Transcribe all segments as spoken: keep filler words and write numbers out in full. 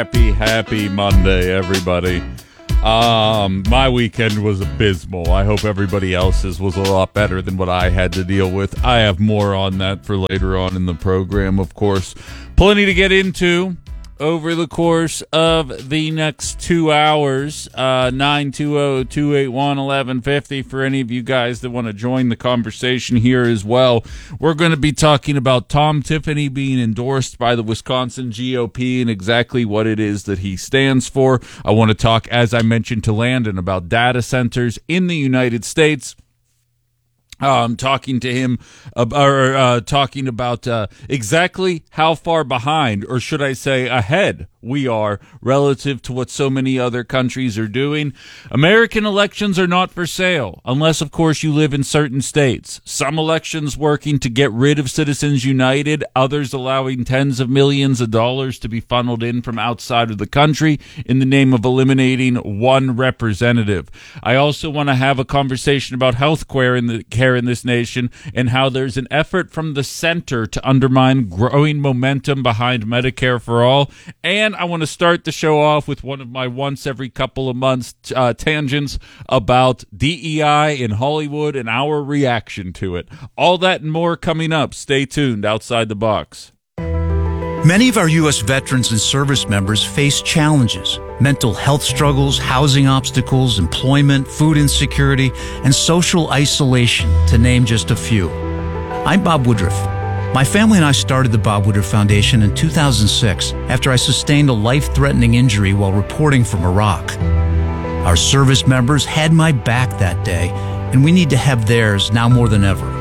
Happy, happy Monday, everybody. Um, my weekend was abysmal. I hope everybody else's was a lot better than what I had to deal with. I have more on that for later on in the program, of course. Plenty to get into over the course of the next two hours. uh, nine two zero, two eight one, one one five zero for any of you guys that want to join the conversation here as well. We're going to be talking about Tom Tiffany being endorsed by the Wisconsin G O P and exactly what it is that he stands for. I want to talk, as I mentioned, to Landon about data centers in the United States. Um, talking to him, uh, or uh, talking about uh, exactly how far behind, or should I say ahead, we are relative to what so many other countries are doing. American elections are not for sale, unless, of course, you live in certain states. Some elections working to get rid of Citizens United, others allowing tens of millions of dollars to be funneled in from outside of the country in the name of eliminating one representative. I also want to have a conversation about health care in the care in this nation and how there's an effort from the center to undermine growing momentum behind Medicare for all. And I want to start the show off with one of my once every couple of months uh, tangents about D E I in Hollywood and our reaction to it. All that and more coming up. Stay tuned. Outside the Box. Many of our U S veterans and service members face challenges: mental health struggles, housing obstacles, employment, food insecurity, and social isolation, to name just a few. I'm Bob Woodruff. My family and I started the Bob Woodruff Foundation in two thousand six after I sustained a life-threatening injury while reporting from Iraq. Our service members had my back that day, and we need to have theirs now more than ever.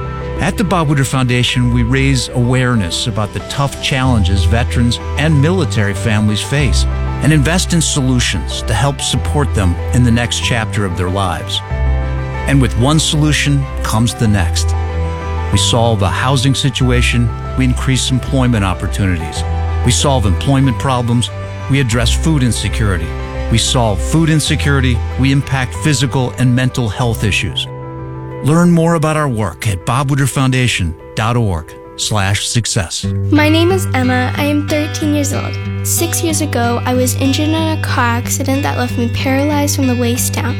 At the Bob Woodruff Foundation, we raise awareness about the tough challenges veterans and military families face and invest in solutions to help support them in the next chapter of their lives. And with one solution comes the next. We solve a housing situation, we increase employment opportunities. We solve employment problems, we address food insecurity. We solve food insecurity, we impact physical and mental health issues. Learn more about our work at bob woodruff foundation dot org slash success. My name is Emma. I am thirteen years old. Six years ago, I was injured in a car accident that left me paralyzed from the waist down.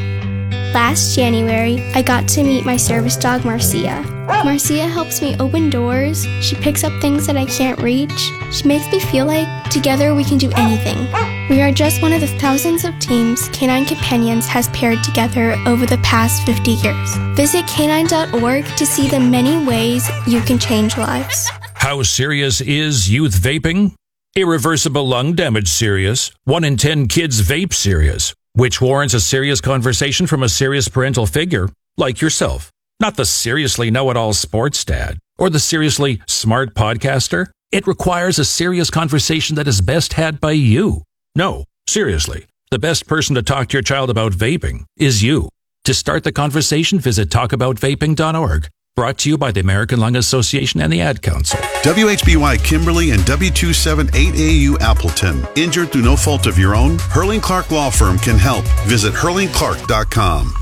Last January, I got to meet my service dog, Marcia. Marcia helps me open doors. She picks up things that I can't reach. She makes me feel like together we can do anything. We are just one of the thousands of teams Canine Companions has paired together over the past fifty years. Visit canine dot org to see the many ways you can change lives. How serious is youth vaping? Irreversible lung damage serious. One in ten kids vape serious, which warrants a serious conversation from a serious parental figure like yourself. Not the seriously know-it-all sports dad or the seriously smart podcaster. It requires a serious conversation that is best had by you. No, seriously, the best person to talk to your child about vaping is you. To start the conversation, visit talk about vaping dot org. Brought to you by the American Lung Association and the Ad Council. W H B Y Kimberly and W two seven eight A U Appleton. Injured through no fault of your own? Hurling Clark Law Firm can help. Visit hurling clark dot com.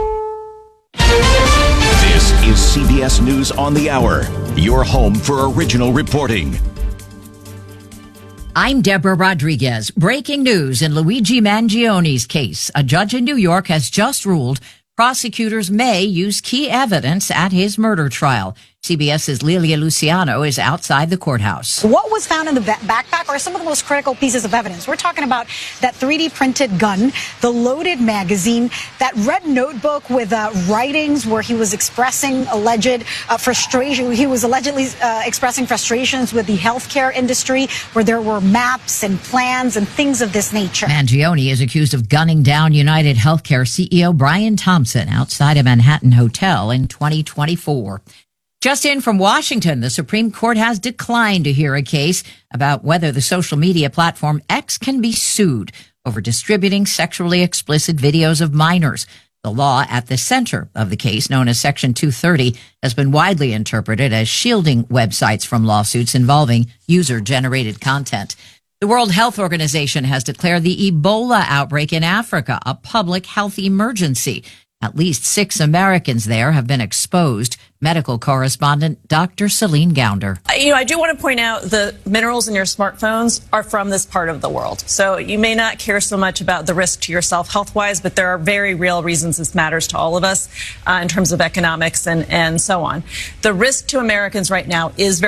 This is C B S News on the Hour, your home for original reporting. I'm Deborah Rodriguez. Breaking news in Luigi Mangioni's case. A judge in New York has just ruled prosecutors may use key evidence at his murder trial. CBS's Lilia Luciano is outside the courthouse. What was found in the backpack are some of the most critical pieces of evidence. We're talking about that three D printed gun, the loaded magazine, that red notebook with uh, writings where he was expressing alleged uh, frustration. He was allegedly uh, expressing frustrations with the healthcare industry, where there were maps and plans and things of this nature. Mangioni is accused of gunning down United Healthcare C E O Brian Thompson outside a Manhattan hotel in twenty twenty-four. Just in from Washington, the Supreme Court has declined to hear a case about whether the social media platform X can be sued over distributing sexually explicit videos of minors. The law at the center of the case, known as Section two thirty, has been widely interpreted as shielding websites from lawsuits involving user-generated content. The World Health Organization has declared the Ebola outbreak in Africa a public health emergency. At least six Americans there have been exposed. Medical correspondent Doctor Celine Gounder. You know, I do want to point out the minerals in your smartphones are from this part of the world. So you may not care so much about the risk to yourself health-wise, but there are very real reasons this matters to all of us uh, in terms of economics and, and so on. The risk to Americans right now is very